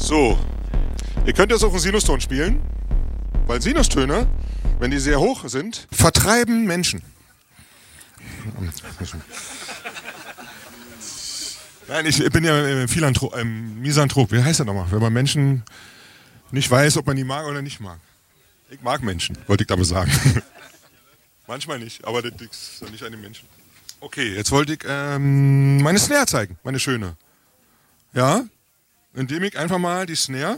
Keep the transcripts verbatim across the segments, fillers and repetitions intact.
So, ihr könnt jetzt auch einen Sinuston spielen, weil Sinustöne, wenn die sehr hoch sind, vertreiben Menschen. Nein, ich bin ja Philanthrop, ähm, Misanthrop, wie heißt das nochmal? Wenn man Menschen nicht weiß, ob man die mag oder nicht mag. Ich mag Menschen, wollte ich damit sagen. Manchmal nicht, aber das liegt nicht an den Menschen. Okay, jetzt wollte ich ähm, meine Snare zeigen, meine schöne. Ja, indem ich einfach mal die Snare,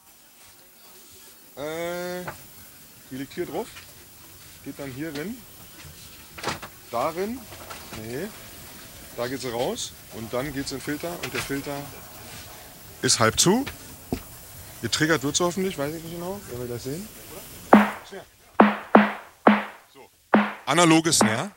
äh, die liegt hier drauf, geht dann hier rein, darin, nee, da geht sie raus und dann geht sie in den Filter und der Filter ist halb zu. Getriggert wird es hoffentlich, weiß ich nicht genau, werden wir gleich sehen. So. Analoge Snare,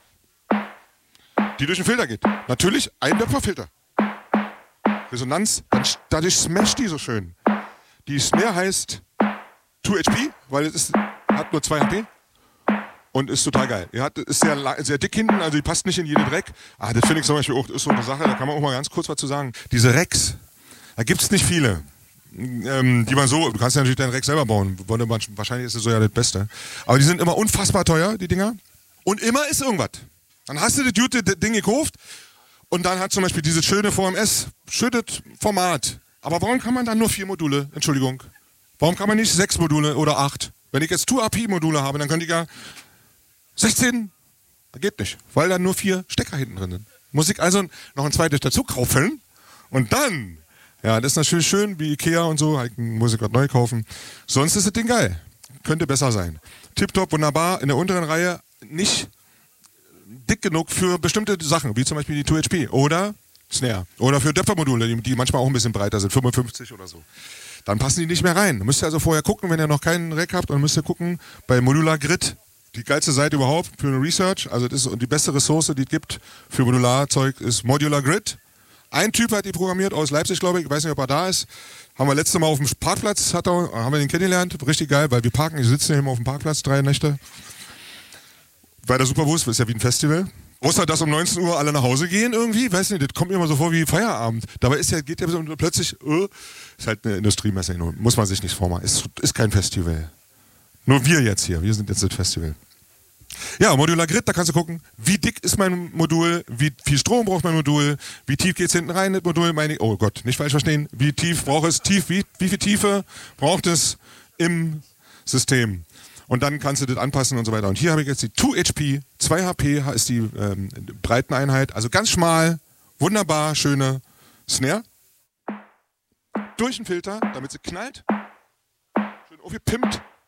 die durch den Filter geht. Natürlich ein Döpferfilter. Resonanz, dann, dadurch smasht die so schön. Die Snare heißt zwei H P, weil es ist, hat nur zwei H P und ist total geil. Die hat, ist sehr, sehr dick hinten, also die passt nicht in jeden Dreck. Ah, das finde ich zum Beispiel auch, ist so eine Sache, da kann man auch mal ganz kurz was zu sagen. Diese Racks, da gibt es nicht viele. Ähm, die man so, du kannst ja natürlich deinen Rack selber bauen, wahrscheinlich ist es so ja das Beste. Aber die sind immer unfassbar teuer, die Dinger. Und immer ist irgendwas. Dann hast du das gute Ding gekauft und dann hat zum Beispiel dieses schöne V M S, schönes Format. Aber warum kann man dann nur vier Module? Entschuldigung. Warum kann man nicht sechs Module oder acht? Wenn ich jetzt zwei A P Module habe, dann könnte ich ja sechzehn. Das geht nicht, weil da nur vier Stecker hinten drin sind. Muss ich also noch ein zweites dazu kaufen und dann... Ja, das ist natürlich schön, wie Ikea und so, muss ich gerade neu kaufen. Sonst ist das Ding geil. Könnte besser sein. Tipptopp, wunderbar, in der unteren Reihe nicht dick genug für bestimmte Sachen, wie zum Beispiel die zwei H P oder Snare. Oder für Döpfermodule, die, die manchmal auch ein bisschen breiter sind, fünfundfünfzig oder so. Dann passen die nicht mehr rein. Da müsst ihr also vorher gucken, wenn ihr noch keinen Rack habt, dann müsst ihr gucken, bei Modular Grid, die geilste Seite überhaupt für eine Research, also das ist die beste Ressource, die es gibt für Modularzeug, ist Modular Grid. Ein Typ hat die programmiert, aus Leipzig, glaube ich. Ich weiß nicht, ob er da ist. Haben wir letztes Mal auf dem Parkplatz, hat er, haben wir den kennengelernt. Richtig geil, weil wir parken, wir sitzen hier immer auf dem Parkplatz, drei Nächte. Weil der super Bus ist ja wie ein Festival. Außer, dass um neunzehn Uhr alle nach Hause gehen irgendwie. Weiß nicht, das kommt mir immer so vor wie Feierabend. Dabei ist ja, geht ja so plötzlich, uh, ist halt eine Industriemesse. Muss man sich nicht vormachen. Ist, ist kein Festival. Nur wir jetzt hier. Wir sind jetzt das Festival. Ja, Modular Grid, da kannst du gucken, wie dick ist mein Modul, wie viel Strom braucht mein Modul, wie tief geht es hinten rein, das Modul, meine, oh Gott, nicht falsch verstehen, wie tief braucht es, tief, wie, wie viel Tiefe braucht es im System. Und dann kannst du das anpassen und so weiter. Und hier habe ich jetzt die zwei H P, zwei H P ist die ähm, Breiteneinheit, also ganz schmal, wunderbar, schöne Snare. Durch den Filter, damit sie knallt, schön aufgepimpt.